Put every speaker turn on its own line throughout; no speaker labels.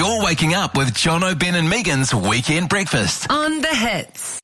You're waking up with Jono, Ben and Megan's Weekend Breakfast.
On the Hits.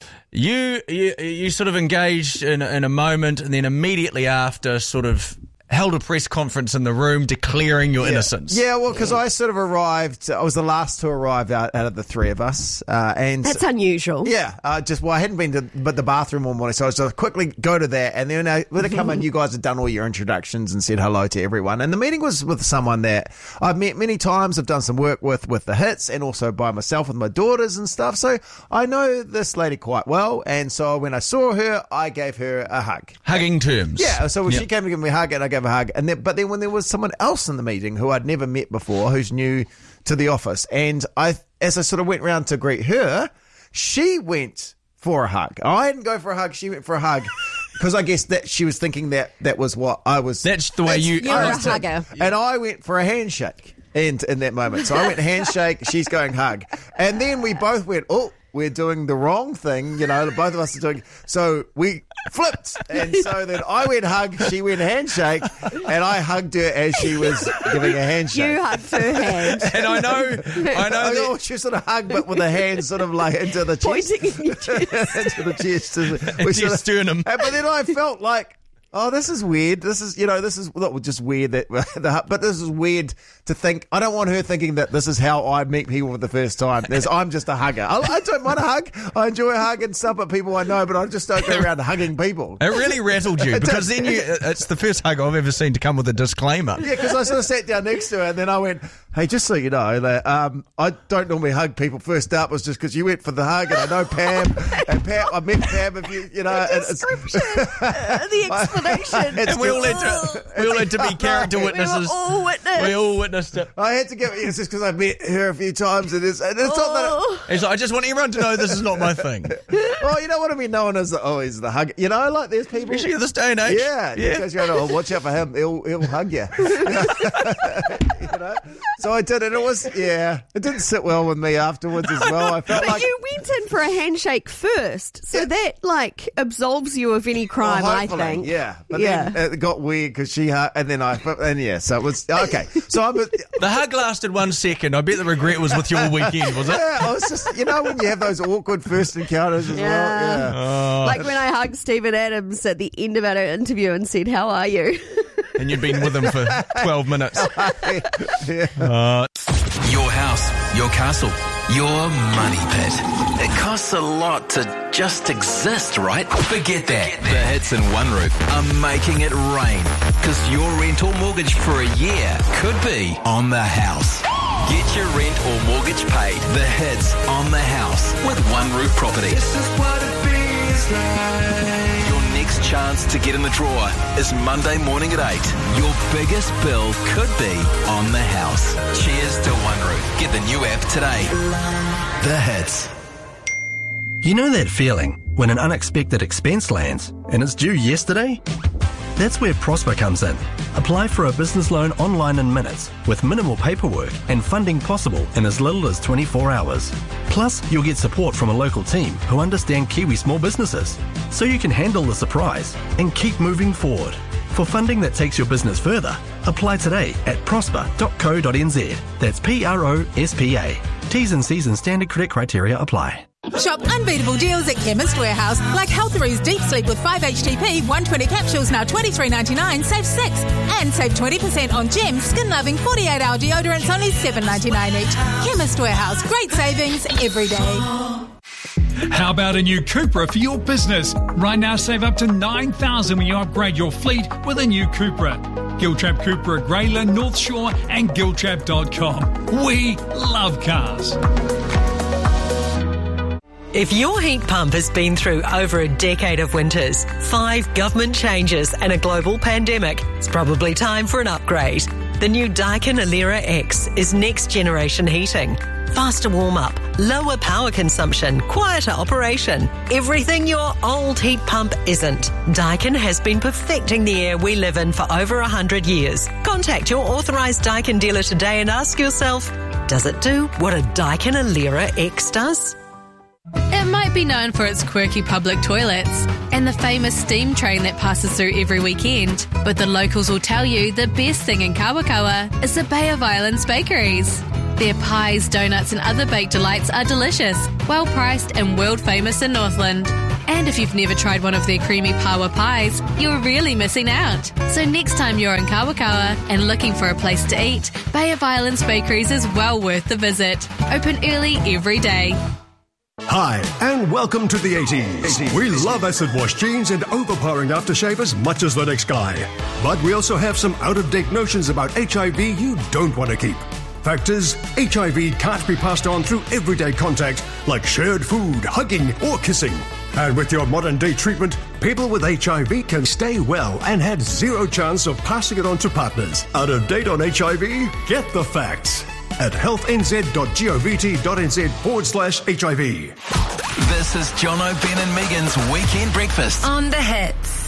You sort of engaged in a moment and then immediately after sort of held a press conference in the room declaring your innocence.
Yeah, well, because I sort of arrived, I was the last to arrive out of the three of us. And
that's unusual.
Yeah, I hadn't been to the bathroom all morning, so I just quickly go to that. And then when I come in, you guys had done all your introductions and said hello to everyone. And the meeting was with someone that I've met many times. I've done some work with the Hits and also by myself with my daughters and stuff. So I know this lady quite well. And so when I saw her, I gave her a hug.
Hugging terms.
Yeah, so she came to give me a hug and I gave a hug. But then when there was someone else in the meeting who I'd never met before, who's new to the office, and as I sort of went round to greet her, she went for a hug. I didn't go for a hug, she went for a hug. Because I guess that she was thinking that was what I was.
That's the way you're
a hugger.
And I went for a handshake in that moment. So I went handshake, she's going hug. And then we both went, oh, we're doing the wrong thing, both of us are doing. So we flipped. And so then I went hug, she went handshake, and I hugged her as she was giving a handshake.
You hugged her hand.
And I know that
she sort of hugged, but with a hand sort of like into the chest.
Pointing in your chest.
Into the chest.
into your sternum.
But then I felt like, oh, this is weird. This is not just weird but this is weird to think. I don't want her thinking that this is how I meet people for the first time. I'm just a hugger. I don't mind a hug. I enjoy a hug and stuff at people I know, but I just don't go around hugging people.
It really rattled you because then it's the first hug I've ever seen to come with a disclaimer.
Yeah, because I sort of sat down next to her and then I went, hey, just so you know, that I don't normally hug people. First up was just because you went for the hug, and I know Pam, and Pam, I met Pam.
The description, the explanation,
and we all had to be character witnesses. We all witnessed it.
I had to give it's just because I met her a few times, and it's not that.
It's like, I just want everyone to know this is not my thing.
Well, you know what I mean. No one is he's the hug. Like there's people,
especially at this day and age.
Yeah. Because watch out for him. He'll hug you. So I did, and it didn't sit well with me afterwards as well. I felt like
you went in for a handshake first, so that absolves you of any crime. I think.
Yeah, but then it got weird because she hugged, and then so it was okay. So
the hug lasted 1 second. I bet the regret was with your weekend, was it?
Yeah, I was just when you have those awkward first encounters as well. Yeah,
like when I hugged Stephen Adams at the end of our interview and said, "How are you?"
And you'd been with him for 12 minutes.
Your house, your castle, your money pit. It costs a lot to just exist, right? Forget that. The Hits and One Roof are making it rain. Because your rent or mortgage for a year could be on the house. Get your rent or mortgage paid. The Hits on the house with One Roof Property. This is what it feels like. Your next chance to get in the drawer is Monday morning at 8. Your biggest bill could be on the house. Cheers to One Roof. Get the new app today. The Hits.
You know that feeling when an unexpected expense lands and it's due yesterday? That's where Prosper comes in. Apply for a business loan online in minutes with minimal paperwork and funding possible in as little as 24 hours. Plus, you'll get support from a local team who understand Kiwi small businesses, so you can handle the surprise and keep moving forward. For funding that takes your business further, apply today at prosper.co.nz. That's PROSPA. T's and C's and standard credit criteria apply.
Shop unbeatable deals at Chemist Warehouse, like Healthary's Deep Sleep with 5-HTP 120 capsules now $23.99, save 6. And save 20% on Gem Skin Loving 48-hour deodorants, only $7.99 each. Chemist Warehouse, great savings every day.
How about a new Cupra for your business? Right now, save up to $9,000 when you upgrade your fleet with a new Cupra. Giltrap Cupra at Grayland, North Shore and Giltrap.com. We love cars.
If your heat pump has been through over a decade of winters, 5 government changes and a global pandemic, it's probably time for an upgrade. The new Daikin Alera X is next generation heating. Faster warm-up, lower power consumption, quieter operation. Everything your old heat pump isn't. Daikin has been perfecting the air we live in for over 100 years. Contact your authorised Daikin dealer today and ask yourself, does it do what a Daikin Alera X does?
It might be known for its quirky public toilets and the famous steam train that passes through every weekend, but the locals will tell you the best thing in Kawakawa is the Bay of Islands bakeries. Their pies, donuts and other baked delights are delicious, well priced and world famous in Northland. And if you've never tried one of their creamy paua pies, you're really missing out. So next time you're in Kawakawa and looking for a place to eat, Bay of Islands Bakeries is well worth the visit. Open early every day.
Hi, and welcome to the 80s. We love acid wash jeans and overpowering aftershave as much as the next guy. But we also have some out-of-date notions about HIV you don't want to keep. Fact is, HIV can't be passed on through everyday contact like shared food, hugging, or kissing. And with your modern-day treatment, people with HIV can stay well and had zero chance of passing it on to partners. Out of date on HIV? Get the facts at healthnz.govt.nz/HIV.
This is John O'Brien and Megan's Weekend Breakfast
On the Hits.